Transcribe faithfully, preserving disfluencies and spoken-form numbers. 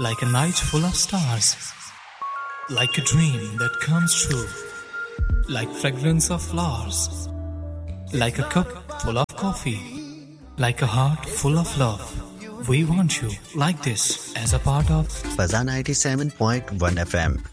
like a night full of stars, like a dream that comes true, like fragrance of flowers, like a cup full of coffee, like a heart full of love. We want you like this as a part of Fazan ninety-seven point one F M.